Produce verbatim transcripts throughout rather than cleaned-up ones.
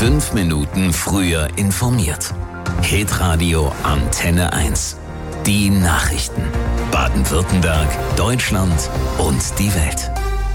Fünf Minuten früher informiert. Hitradio Antenne eins. Die Nachrichten. Baden-Württemberg, Deutschland und die Welt.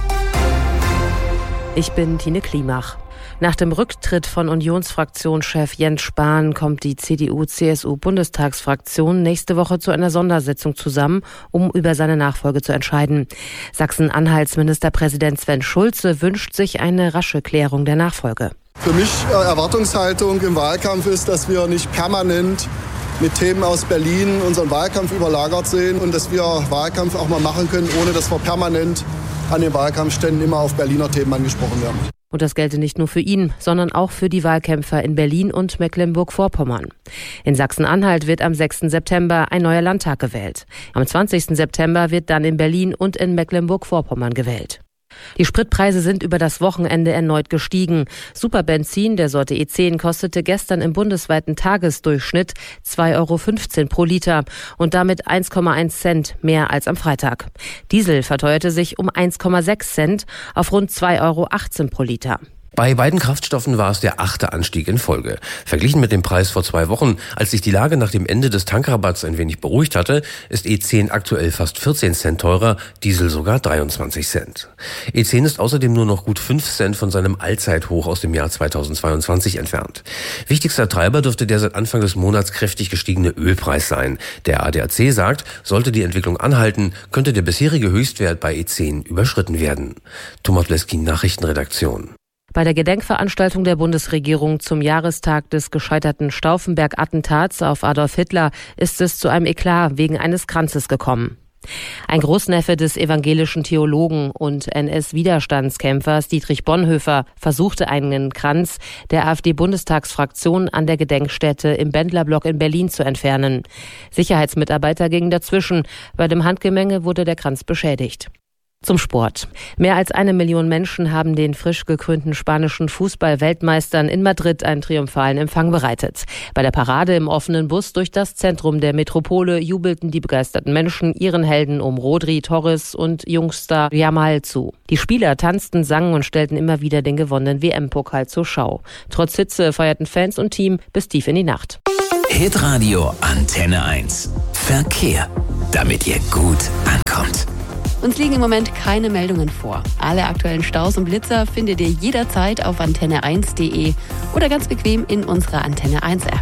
Ich bin Tine Klimach. Nach dem Rücktritt von Unionsfraktionschef Jens Spahn kommt die C D U C S U-Bundestagsfraktion nächste Woche zu einer Sondersitzung zusammen, um über seine Nachfolge zu entscheiden. Sachsen-Anhalts Ministerpräsident Sven Schulze wünscht sich eine rasche Klärung der Nachfolge. Für mich äh, Erwartungshaltung im Wahlkampf ist, dass wir nicht permanent mit Themen aus Berlin unseren Wahlkampf überlagert sehen und dass wir Wahlkampf auch mal machen können, ohne dass wir permanent an den Wahlkampfständen immer auf Berliner Themen angesprochen werden. Und das gelte nicht nur für ihn, sondern auch für die Wahlkämpfer in Berlin und Mecklenburg-Vorpommern. In Sachsen-Anhalt wird am sechsten September ein neuer Landtag gewählt. Am zwanzigsten September wird dann in Berlin und in Mecklenburg-Vorpommern gewählt. Die Spritpreise sind über das Wochenende erneut gestiegen. Superbenzin der Sorte E zehn kostete gestern im bundesweiten Tagesdurchschnitt zwei Euro fünfzehn pro Liter und damit eins Komma eins Cent mehr als am Freitag. Diesel verteuerte sich um eins Komma sechs Cent auf rund zwei Euro achtzehn pro Liter. Bei beiden Kraftstoffen war es der achte Anstieg in Folge. Verglichen mit dem Preis vor zwei Wochen, als sich die Lage nach dem Ende des Tankrabatts ein wenig beruhigt hatte, ist E zehn aktuell fast vierzehn Cent teurer, Diesel sogar dreiundzwanzig Cent. E zehn ist außerdem nur noch gut fünf Cent von seinem Allzeithoch aus dem Jahr zweitausendzweiundzwanzig entfernt. Wichtigster Treiber dürfte der seit Anfang des Monats kräftig gestiegene Ölpreis sein. Der A D A C sagt, sollte die Entwicklung anhalten, könnte der bisherige Höchstwert bei E zehn überschritten werden. Thomas Bleskin, Nachrichtenredaktion. Bei der Gedenkveranstaltung der Bundesregierung zum Jahrestag des gescheiterten Stauffenberg-Attentats auf Adolf Hitler ist es zu einem Eklat wegen eines Kranzes gekommen. Ein Großneffe des evangelischen Theologen und N S-Widerstandskämpfers Dietrich Bonhoeffer versuchte einen Kranz der AfD-Bundestagsfraktion an der Gedenkstätte im Bendlerblock in Berlin zu entfernen. Sicherheitsmitarbeiter gingen dazwischen. Bei dem Handgemenge wurde der Kranz beschädigt. Zum Sport. Mehr als eine Million Menschen haben den frisch gekrönten spanischen Fußball-Weltmeistern in Madrid einen triumphalen Empfang bereitet. Bei der Parade im offenen Bus durch das Zentrum der Metropole jubelten die begeisterten Menschen ihren Helden um Rodri, Torres und Jungstar Yamal zu. Die Spieler tanzten, sangen und stellten immer wieder den gewonnenen W M-Pokal zur Schau. Trotz Hitze feierten Fans und Team bis tief in die Nacht. Hitradio Antenne eins. Verkehr, damit ihr gut ankommt. Uns liegen im Moment keine Meldungen vor. Alle aktuellen Staus und Blitzer findet ihr jederzeit auf antenne eins punkt de oder ganz bequem in unserer Antenne eins App.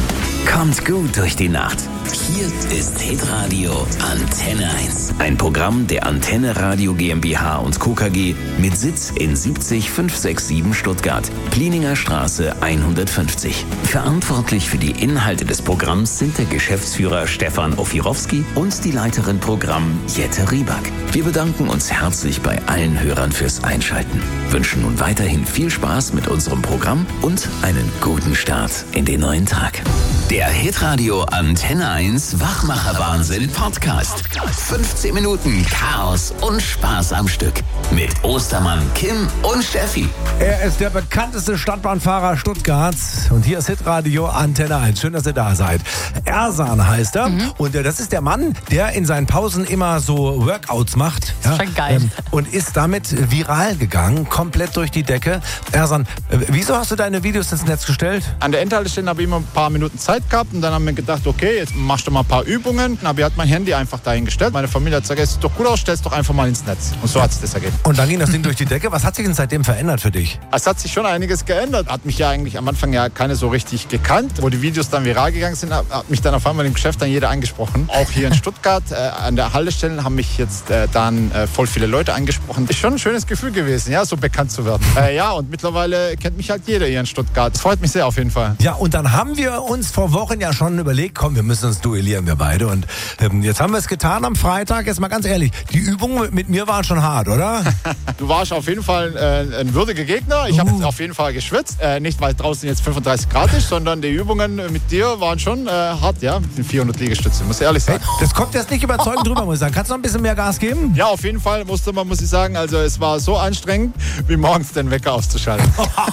Kommt gut durch die Nacht. Hier ist Hitradio Antenne eins. Ein Programm der Antenne Radio GmbH und Co. K G mit Sitz in siebzig fünfhundertsiebenundsiebzig Stuttgart, Plieninger Straße hundertfünfzig. Verantwortlich für die Inhalte des Programms sind der Geschäftsführer Stefan Ofirowski und die Leiterin Programm Jette Rieback. Wir bedanken uns herzlich bei allen Hörern fürs Einschalten, wünschen nun weiterhin viel Spaß mit unserem Programm und einen guten Start in den neuen Tag. Der Hitradio Antenne eins Wachmacher-Wahnsinn Podcast. fünfzehn Minuten Chaos und Spaß am Stück. Mit Ostermann, Kim und Steffi. Er ist der bekannteste Stadtbahnfahrer Stuttgarts. Und hier ist Hitradio Antenne eins. Schön, dass ihr da seid. Ersan heißt er. Mhm. Und äh, das ist der Mann, der in seinen Pausen immer so Workouts macht. Ja? Schon geil. Ähm, und ist damit viral gegangen. Komplett durch die Decke. Ersan, äh, wieso hast du deine Videos ins Netz gestellt? An der Endhaltestelle habe ich immer ein paar Minuten Zeit gehabt und dann haben wir gedacht, okay, jetzt machst du mal ein paar Übungen. Dann habe ich halt mein Handy einfach dahingestellt. Meine Familie hat gesagt, es sieht doch gut aus, stell's doch einfach mal ins Netz. Und so hat sich das ergeben. Und dann ging das Ding durch die Decke. Was hat sich denn seitdem verändert für dich? Es hat sich schon einiges geändert. Hat mich ja eigentlich am Anfang ja keine so richtig gekannt. Wo die Videos dann viral gegangen sind, hat mich dann auf einmal im Geschäft dann jeder angesprochen. Auch hier in Stuttgart äh, an der Haltestelle haben mich jetzt äh, dann äh, voll viele Leute angesprochen. Ist schon ein schönes Gefühl gewesen, ja, so bekannt zu werden. Äh, ja, und mittlerweile kennt mich halt jeder hier in Stuttgart. Das freut mich sehr auf jeden Fall. Ja, und dann haben wir uns vor Wochen ja schon überlegt, komm, wir müssen uns duellieren, wir beide. Und ähm, jetzt haben wir es getan am Freitag. Jetzt mal ganz ehrlich, die Übungen mit mir waren schon hart, oder? Du warst auf jeden Fall äh, ein würdiger Gegner. Ich uh. habe auf jeden Fall geschwitzt. Äh, nicht, weil draußen jetzt fünfunddreißig Grad ist, sondern die Übungen mit dir waren schon äh, hart, ja, mit den vierhundert Liegestützen, muss ich ehrlich sagen. Hey, das kommt jetzt nicht überzeugend drüber, muss ich sagen. Kannst du noch ein bisschen mehr Gas geben? Ja, auf jeden Fall musste man, muss ich sagen, also es war so anstrengend, wie morgens den Wecker auszuschalten.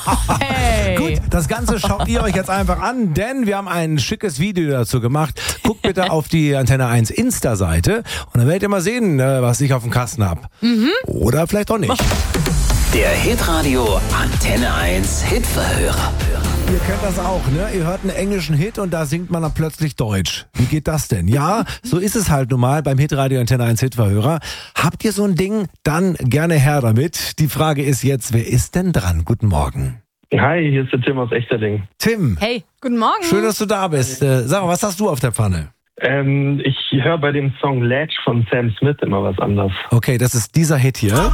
Hey. Gut, das Ganze schaut ihr euch jetzt einfach an, denn wir haben ein schickes Video dazu gemacht. Guckt bitte auf die Antenne eins Insta-Seite und dann werdet ihr mal sehen, was ich auf dem Kasten habe. Mhm. Oder vielleicht auch nicht. Der Hitradio Antenne eins Hitverhörer. Ihr kennt das auch, ne? Ihr hört einen englischen Hit und da singt man dann plötzlich Deutsch. Wie geht das denn? Ja, so ist es halt nun mal beim Hitradio Antenne eins Hitverhörer. Habt ihr so ein Ding? Dann gerne her damit. Die Frage ist jetzt, wer ist denn dran? Guten Morgen. Hi, hier ist der Tim aus Echterding. Tim. Hey, guten Morgen. Schön, dass du da bist. Äh, sag mal, was hast du auf der Pfanne? Ähm, ich höre bei dem Song Ledge von Sam Smith immer was anderes. Okay, das ist dieser Hit hier.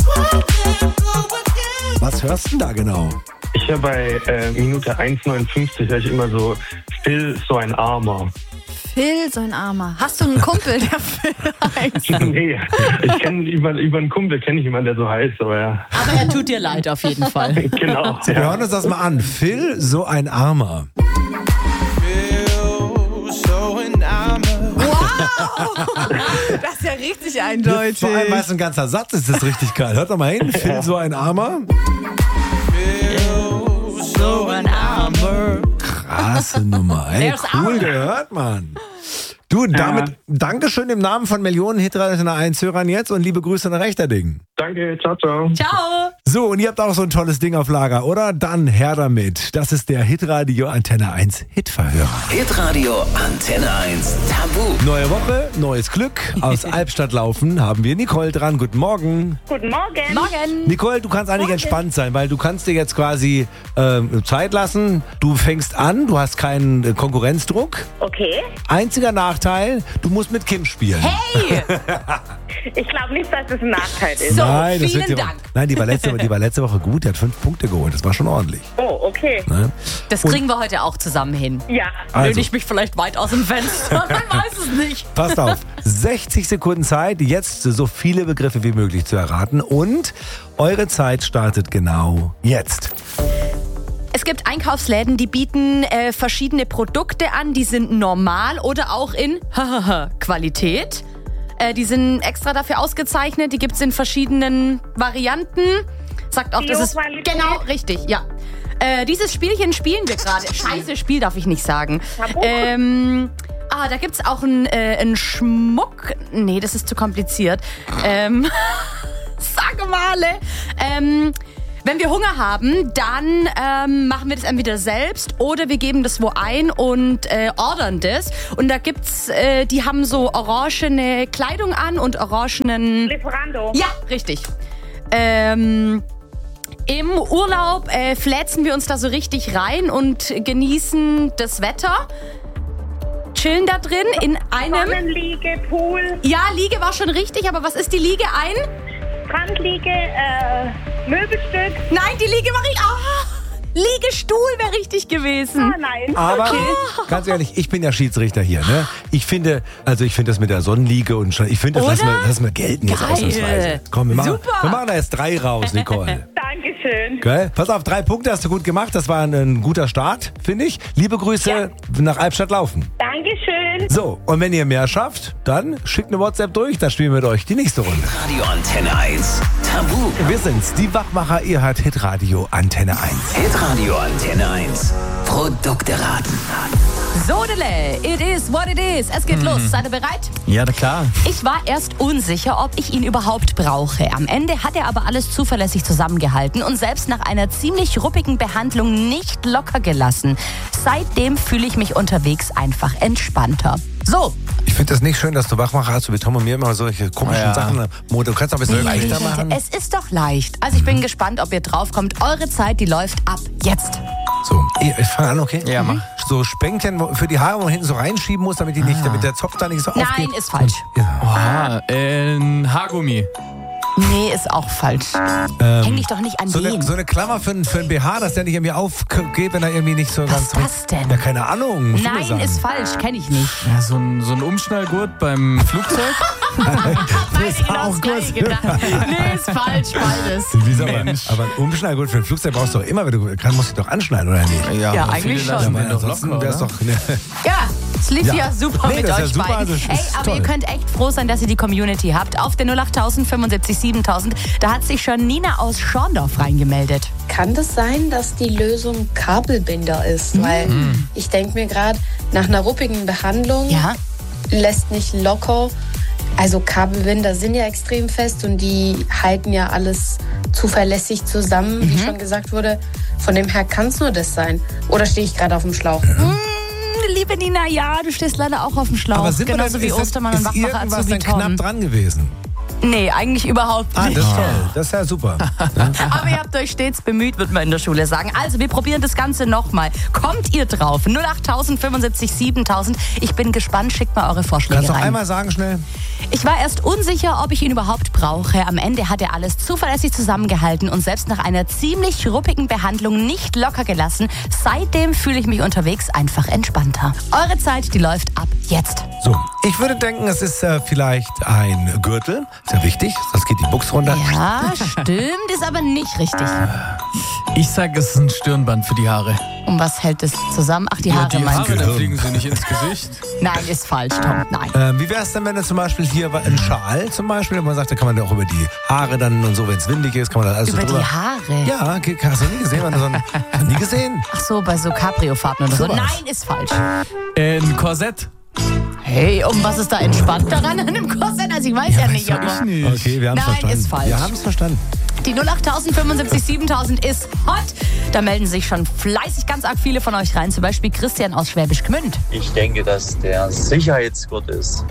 Was hörst du denn da genau? Ich höre bei äh, Minute eins neunundfünfzig höre ich immer so, Phil, so ein Armer. Phil, so ein Armer. Hast du einen Kumpel, der Phil heißt? Nee, ich kenne über, über einen Kumpel kenne ich jemanden, der so heißt, aber ja. Aber er tut dir leid auf jeden Fall. Genau. Wir Ja. hören uns das mal an. Phil, so ein Armer. Das ist ja richtig Vor eindeutig. allem, weil es ein ganzer Satz ist, ist das richtig geil. Hört doch mal hin. Phil, so ein Armer. So ein Armer. Krasse Nummer. Ey, There's cool Armer. gehört, Mann. Du, damit Dankeschön im Namen von Millionen Hitradio eins Hörern jetzt und liebe Grüße nach Echterding. Danke, ciao, ciao. Ciao. So, und ihr habt auch so ein tolles Ding auf Lager, oder? Dann her damit. Das ist der Hitradio Antenne eins Hitverhörer. Hitradio Antenne eins Tabu. Neue Woche, neues Glück. Aus Albstadt laufen haben wir Nicole dran. Guten Morgen. Guten Morgen. Morgen. Nicole, du kannst eigentlich entspannt sein, weil du kannst dir jetzt quasi ähm, Zeit lassen. Du fängst an, du hast keinen äh, Konkurrenzdruck. Okay. Einziger Nachteil, du musst mit Kim spielen. Hey. Ich glaube nicht, dass das ein Nachteil ist. So, Nein, das vielen wird die, Dank. Nein, die war, letzte, die war letzte Woche gut, die hat fünf Punkte geholt. Das war schon ordentlich. Oh, okay. Ne? Das kriegen wir heute auch zusammen hin. Ja. Also, Lehne ich mich vielleicht weit aus dem Fenster? Man weiß es nicht. passt auf, sechzig Sekunden Zeit, jetzt so viele Begriffe wie möglich zu erraten. Und eure Zeit startet genau jetzt. Es gibt Einkaufsläden, die bieten äh, verschiedene Produkte an, die sind normal oder auch in Qualität. Äh, die sind extra dafür ausgezeichnet, die gibt es in verschiedenen Varianten. Sagt auch, das ist Bio-Qualität. genau richtig, ja. Äh, dieses Spielchen spielen wir gerade. Scheiße, Spiel darf ich nicht sagen. Tabu. Ähm, ah, da gibt's auch einen äh, einen Schmuck. Nee, das ist zu kompliziert. Ähm, sag mal. Ähm, wenn wir Hunger haben, dann ähm, machen wir das entweder selbst oder wir geben das wo ein und äh, ordern das. Und da gibt's, äh, die haben so orangene Kleidung an und orangenen... Lieferando. Ja, richtig. Ähm, Im Urlaub äh, fläzen wir uns da so richtig rein und genießen das Wetter. Chillen da drin in einem... Sonnenliege, Pool, Ja, Liege war schon richtig, aber was ist die Liege? Ein... Strandliege, äh, Möbelstück. Nein, die Liege war richtig... Ah, Liegestuhl wäre richtig gewesen. Ah, nein. Aber ganz ehrlich, ich bin ja Schiedsrichter hier, ne? Ich finde, also ich finde das mit der Sonnenliege und schon, ich finde, das Oder? lassen wir, lassen wir gelten jetzt Geil. ausnahmsweise. Komm, wir machen, Super. wir machen da jetzt drei raus, Nicole. Dankeschön. Gell? Pass auf, drei Punkte hast du gut gemacht. Das war ein, ein guter Start, finde ich. Liebe Grüße nach Albstadt laufen. Dankeschön. So, und wenn ihr mehr schafft, dann schickt eine WhatsApp durch, dann spielen wir mit euch die nächste Runde. Radio Antenne eins Tabu. Wir sind's, die Wachmacher, ihr hört Hitradio Antenne eins. Hitradio Antenne eins. Produkte raten. Sodele, it is what it is. Es geht los. Seid ihr bereit? Ja, na klar. Ich war erst unsicher, ob ich ihn überhaupt brauche. Am Ende hat er aber alles zuverlässig zusammengehalten und selbst nach einer ziemlich ruppigen Behandlung nicht locker gelassen. Seitdem fühle ich mich unterwegs einfach entspannter. So. Ich finde das nicht schön, dass du Wachmacher hast, so wie Tom und mir immer solche komischen Ja. Sachen. Mo, du kannst auch ein bisschen leichter machen. Es ist doch leicht. Also ich bin gespannt, ob ihr draufkommt. Eure Zeit, die läuft ab jetzt. So, ich, ich fange an, okay? Ja, mach. So Spänkchen wo- für die Haare, wo man hinten so reinschieben muss, damit die nicht, damit der Zopf da nicht so aufgeht. Nein, ist falsch. Ja. Ah, ein Haargummi. Nee, ist auch falsch. Ähm, Häng dich doch nicht an so, den. eine, so eine Klammer für, einen- für einen B H, dass der nicht irgendwie aufgeht, wenn er irgendwie nicht so Was ganz... ist das denn? Ja, keine Ahnung. musst du mir Nein, sagen. ist falsch. Kenne ich nicht. Ja, so, ein, so ein Umschnallgurt beim Flugzeug. Das ist auch gut. Nee, ist falsch, beides. Wieso, aber, Mensch. aber ein Umschnallgurt für ein Flugzeug brauchst du doch immer, wenn du kann, musst du dich doch anschneiden, oder nicht? Ja, aber eigentlich viele schon. lassen aber den doch ansonsten locker, wäre es oder? doch... Ne, Ja, es lief ja, Ja. super Nee, mit das ist euch ja super, beiden. also es Ey, ist aber toll. ihr könnt echt froh sein, dass ihr die Community habt. Auf der null acht tausend fünfundsiebzig siebentausend, da hat sich schon Nina aus Schorndorf reingemeldet. Kann das sein, dass die Lösung Kabelbinder ist? Weil ich denke mir gerade, nach einer ruppigen Behandlung Ja? lässt nicht locker, Also Kabelbinder sind ja extrem fest und die halten ja alles zuverlässig zusammen, mhm. wie schon gesagt wurde. Von dem her kann es nur das sein. Oder stehe ich gerade auf dem Schlauch? Mhm. Liebe Nina, ja, du stehst leider auch auf dem Schlauch. Aber sind genauso wir wie denn, ist Ostermann das, und Wachmacher Ist irgendwas Azubi denn knapp Tom. dran gewesen? Nee, eigentlich überhaupt Ah, nicht. das ist toll. Das ist ja super. Aber ihr habt euch stets bemüht, wird man in der Schule sagen. Also, wir probieren das Ganze nochmal. Kommt ihr drauf? null acht tausend fünfundsiebzig siebentausend. Ich bin gespannt. Schickt mal eure Vorschläge Kannst du noch rein. einmal sagen, schnell? Ich war erst unsicher, ob ich ihn überhaupt brauche. Am Ende hat er alles zuverlässig zusammengehalten und selbst nach einer ziemlich ruppigen Behandlung nicht locker gelassen. Seitdem fühle ich mich unterwegs einfach entspannter. Eure Zeit, die läuft ab jetzt. So, ich würde denken, es ist äh, vielleicht ein Gürtel. Ist ja wichtig, das geht die Buchs runter. Ja, stimmt, ist aber nicht richtig. Ich sag, es ist ein Stirnband für die Haare. Und was hält es zusammen? Ach, die Ja, Haare die meinst Haare, du? dann fliegen sie nicht ins Gesicht. Nein, ist falsch, Tom. Nein. Ähm, wie wäre es denn, wenn du zum Beispiel hier ein Schal zum Beispiel, und man sagt, da kann man ja auch über die Haare dann und so, wenn es windig ist, kann man dann alles Über so drüber. die Haare? Ja, ge- hast du nie gesehen? Wenn du so ein, hast du nie gesehen? Ach so, bei so Cabrio-Fahrten oder so. Sowas. Nein, ist falsch. Äh, ein Korsett. Hey, um was ist da entspannt daran an dem Korsett? Also ich weiß ja, nicht, aber... Ich nicht. Okay, wir haben es Nein, verstanden. ist falsch. Wir haben es verstanden. Die null acht tausend fünfundsiebzig siebentausend ist hot. Da melden sich schon fleißig ganz arg viele von euch rein. Zum Beispiel Christian aus Schwäbisch Gmünd. Ich denke, dass der Sicherheitsgurt ist.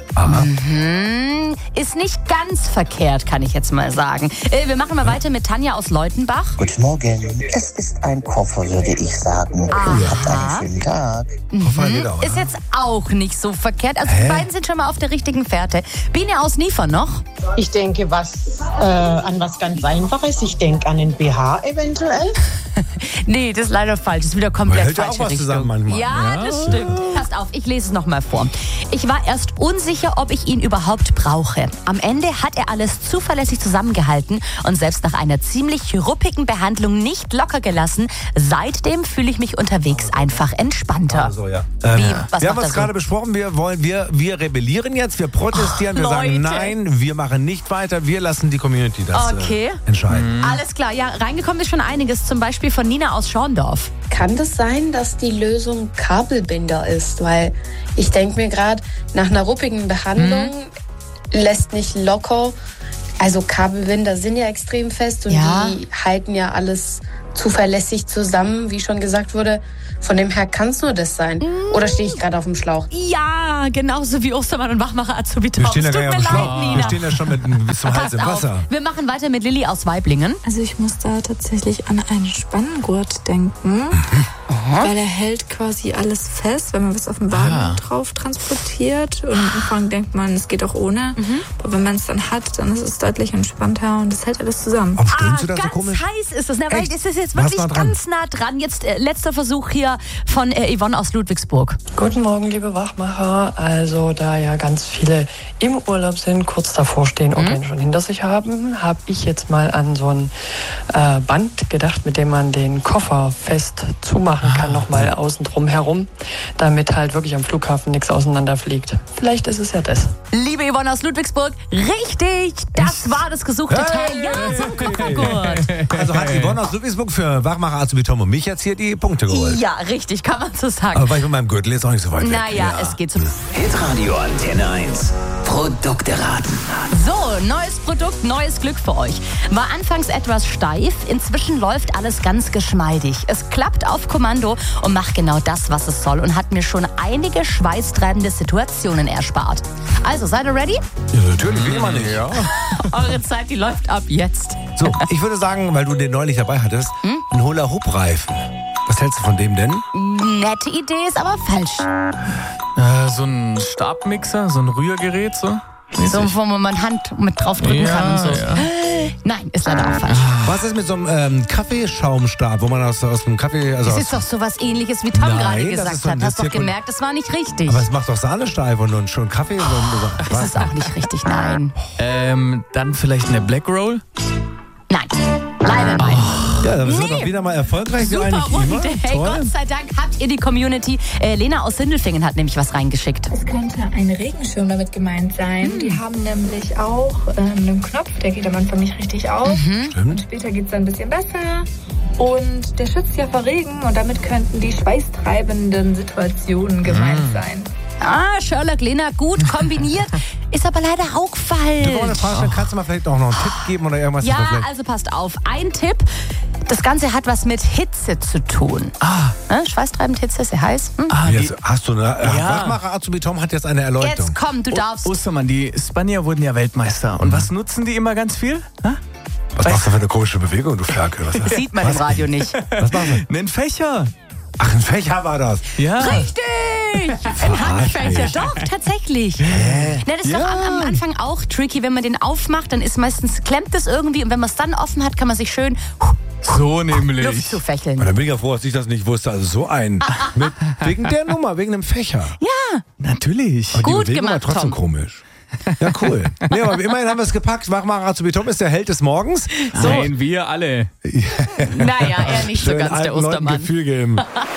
Mhm. Ist nicht ganz verkehrt, kann ich jetzt mal sagen. Äh, wir machen mal weiter mit Tanja aus Leutenbach. Guten Morgen. Es ist ein Koffer, würde ich sagen. Aha. Ihr habt einen schönen Tag. Mhm. Ist jetzt auch nicht so verkehrt. Also die beiden sind schon mal auf der richtigen Fährte. Biene aus Niefer noch. Ich denke, was äh, an was ganz Einfaches. Ich denke an den B H eventuell. Nee, das ist leider falsch. Das ist wieder komplett hält ja falsche auch was Richtung. zusammen manchmal. Ja, Ja. das stimmt. Passt auf, ich lese es nochmal vor. Ich war erst unsicher, ob ich ihn überhaupt brauche. Am Ende hat er alles zuverlässig zusammengehalten und selbst nach einer ziemlich ruppigen Behandlung nicht locker gelassen. Seitdem fühle ich mich unterwegs einfach entspannter. Also, ja. Ähm, was wir haben macht uns er so? gerade besprochen, wir wollen, wir, wir rebellieren jetzt, wir protestieren, Ach, wir sagen Leute. nein, wir machen nicht weiter, wir lassen die Community das Okay. äh, entscheiden. Alles klar, ja, reingekommen ist schon einiges. Zum Beispiel von Nina aus Schorndorf. Kann das sein, dass die Lösung Kabelbinder ist? Weil ich denke mir gerade, nach einer ruppigen Behandlung lässt nicht locker. Also Kabelbinder sind ja extrem fest und Ja. die halten ja alles zuverlässig zusammen, wie schon gesagt wurde. Von dem her kann es nur das sein. Oder stehe ich gerade auf dem Schlauch? Ja, genauso wie Ostermann und Wachmacher Azubi Tom. Wir stehen ja Es tut gar mir nicht auf dem leid, Schlauch. Nina. Wir stehen ja schon mit bis zum Hals Passt im auf. Wasser. Wir machen weiter mit Lilly aus Weiblingen. Also ich muss da tatsächlich an einen Spanngurt denken, weil er hält quasi alles fest, wenn man was auf dem Wagen Ah. drauf transportiert. Und am Anfang denkt man, es geht auch ohne. Aber wenn man es dann hat, dann ist es deutlich entspannter und es hält alles zusammen. Warum stöhnst du da ganz so komisch? heiß ist es, ne? Weil Echt? es ist jetzt War's wirklich nah dran? ganz nah dran. Jetzt äh, letzter Versuch hier von äh, Yvonne aus Ludwigsburg. Guten Morgen, liebe Wachmacher. Also, da ja ganz viele im Urlaub sind, kurz davor stehen und den schon hinter sich haben, habe ich jetzt mal an so ein äh, Band gedacht, mit dem man den Koffer fest zumachen kann, nochmal außen drum herum, damit halt wirklich am Flughafen nichts auseinanderfliegt. Vielleicht ist es ja das. Liebe Yvonne aus Ludwigsburg, richtig, das war das gesuchte Teil. Ja, so ein Koffergurt. Also hat Yvonne aus Ludwigsburg für Wachmacher Azubi Tom und mich jetzt hier die Punkte geholt. Ja, richtig, kann man so sagen. Aber war ich mit meinem Gürtel jetzt auch nicht so weit weg. Naja, es geht zum... Hitradio Antenne eins. Produkte raten. So, neues Produkt, neues Glück für euch. War anfangs etwas steif, inzwischen läuft alles ganz geschmeidig. Es klappt auf Kommando und macht genau das, was es soll und hat mir schon einige schweißtreibende Situationen erspart. Also, seid ihr ready? Ja, natürlich, wie immer nicht. Ja. Eure Zeit, die läuft ab jetzt. So, ich würde sagen, weil du den neulich dabei hattest, ein Hula-Hoop-Reifen. Was hältst du von dem denn? Nette Idee, ist aber falsch. Äh, so ein Stabmixer, so ein Rührgerät, so. So, wo man Hand mit drauf drücken Ja, kann und so. ja. Nein, ist leider auch falsch. Was ist mit so einem ähm, Kaffeeschaumstab, wo man aus, aus dem Kaffee... Also Das aus, ist doch sowas ähnliches, wie Tom Nein, gerade das gesagt ist so ein hat. Hast doch Zirkul- gemerkt, das war nicht richtig. aber es macht doch Sahnesteif und, und schon Kaffee. Und, Das ist auch nicht richtig, nein. Ähm, dann vielleicht eine Black Roll? Nein, leider nein. Ja, dann sind wir Nee. doch wieder mal erfolgreich. wie Super eigentlich immer. Runde. Hey, Toll. Gott sei Dank habt ihr die Community. Äh, Lena aus Sindelfingen hat nämlich was reingeschickt. Es könnte ein Regenschirm damit gemeint sein. Die haben nämlich auch ähm, einen Knopf, der geht am Anfang nicht richtig auf. Und später geht es dann ein bisschen besser. Und der schützt ja vor Regen und damit könnten die schweißtreibenden Situationen gemeint sein. Ah, Sherlock Lehner, gut kombiniert. Ist aber leider auch falsch. Du eine Frage stellen, kannst du mal vielleicht auch noch einen Tipp geben oder irgendwas? Ja, also passt auf. Ein Tipp. Das Ganze hat was mit Hitze zu tun. Ah. Ne? Schweißtreibend Hitze, sehr heiß. Hm? Ah, jetzt hast du eine. Ja. Wachmacher Azubi Tom hat jetzt eine Erläuterung. Jetzt komm, du darfst. O Ostermann, die Spanier wurden ja Weltmeister. Und was nutzen die immer ganz viel? Ha? Was machst du für eine komische Bewegung, du Ferkel? Was Das sieht man im Radio nicht. Was machen wir? Einen Fächer. Ach, ein Fächer war das. Ja. Richtig! Ein Handfächer. Doch, tatsächlich. Hä? Na, das ist Ja. doch am, am Anfang auch tricky, wenn man den aufmacht, dann ist meistens, klemmt es irgendwie und wenn man es dann offen hat, kann man sich schön So nämlich. Luft zufächeln. Und dann bin ich ja froh, dass ich das nicht wusste. Also so ein. Mit, wegen der Nummer, wegen dem Fächer. Ja, Natürlich. Aber die Gut Bewegung war gemacht, trotzdem Tom. komisch. Ja, cool. Nee, aber immerhin haben wir es gepackt. Wachmacher Azubi Tom ist der Held des Morgens. So. Nein, wir alle. naja, er nicht so Schön ganz, der alten Leuten Ostermann. Gefühl geben.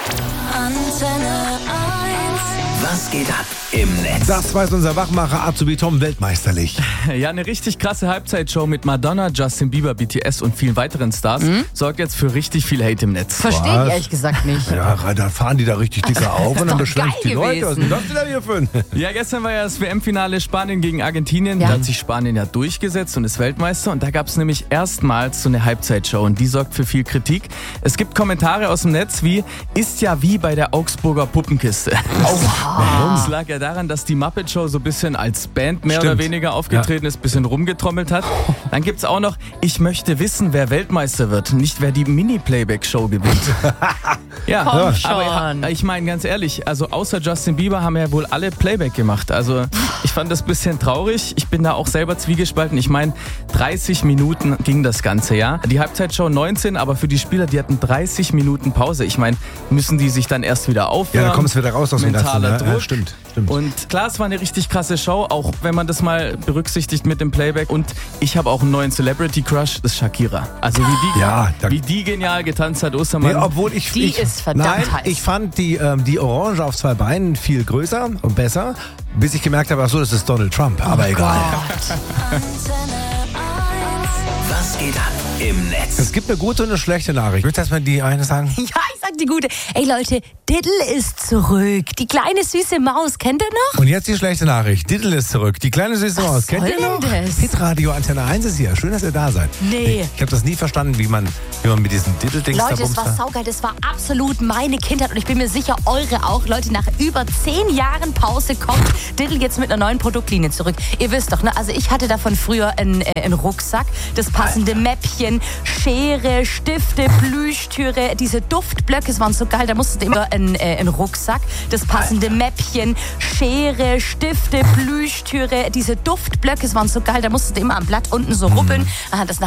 Was geht ab im Netz? Das weiß unser Wachmacher Azubi Tom weltmeisterlich. Ja, eine richtig krasse Halbzeitshow mit Madonna, Justin Bieber, B T S und vielen weiteren Stars sorgt jetzt für richtig viel Hate im Netz. Verstehe Was? ich ehrlich gesagt nicht. Ja, da fahren die da richtig dicker auf und dann doch beschweren sich die geil Leute. Was ist denn das denn da hier für ein? Ja, gestern war ja das W M-Finale Spanien gegen Argentinien. Ja. Da hat sich Spanien ja durchgesetzt und ist Weltmeister. Und da gab es nämlich erstmals so eine Halbzeitshow und die sorgt für viel Kritik. Es gibt Kommentare aus dem Netz wie, ist ja wie bei der Augsburger Puppenkiste. Warum? Es lag ja daran, dass die Muppet Show so ein bisschen als Band mehr Stimmt. oder weniger aufgetreten ist, ein bisschen rumgetrommelt hat. Dann gibt's auch noch, ich möchte wissen, wer Weltmeister wird, nicht wer die Mini-Playback-Show gewinnt. Ja, Komm aber schon. ich meine ganz ehrlich, also außer Justin Bieber haben ja wohl alle Playback gemacht. Also ich fand das ein bisschen traurig. Ich bin da auch selber zwiegespalten. Ich meine, dreißig Minuten ging das Ganze, ja. Die Halbzeitshow neunzehn, aber für die Spieler, die hatten dreißig Minuten Pause. Ich meine, müssen die sich dann erst wieder aufwärmen? Ja, da kommst du wieder raus aus dem Ganzen. Mentaler Ja, ja, Druck. stimmt, stimmt. Und klar, es war eine richtig krasse Show, auch wenn man das mal berücksichtigt mit dem Playback. Und ich habe auch einen neuen Celebrity Crush, das ist Shakira. Also wie die, Ja, da- wie die genial getanzt hat, Ostermann. Nee, obwohl ich, Die ich, ist verdammt nein, heiß. ich fand die, ähm, die Orange auf zwei Beinen viel größer und besser, bis ich gemerkt habe, ach so, das ist Donald Trump. Aber egal. Was geht ab im Netz? Es gibt eine gute und eine schlechte Nachricht. Willst du erstmal die eine sagen? Ja, ich sag die gute. Ey Leute, Diddle ist zurück. Die kleine süße Maus, kennt ihr noch? Und jetzt die schlechte Nachricht. Diddle ist zurück. Die kleine süße Was Maus. Kennt soll ihr noch? denn das? Hitradio Antenne eins ist hier. Schön, dass ihr da seid. Nee. Ich habe das nie verstanden, wie man, wie man mit diesen Diddle-Dings da Leute, es bumst. war saugeil. Das war absolut meine Kindheit und ich bin mir sicher, eure auch. Leute, nach über zehn Jahren Pause kommt Diddle jetzt mit einer neuen Produktlinie zurück. Ihr wisst doch, ne? Also ich hatte davon früher einen, äh, einen Rucksack, das passende Mäppchen, Schere, Stifte, Plüschtüre, diese Duftblöcke, es waren so geil. Da musstest du immer einen, äh, einen Rucksack, das passende Mäppchen, Schere, Stifte, Plüschtüre, diese Duftblöcke, es waren so geil. Da musstest du immer am Blatt unten so rubbeln. Aha, das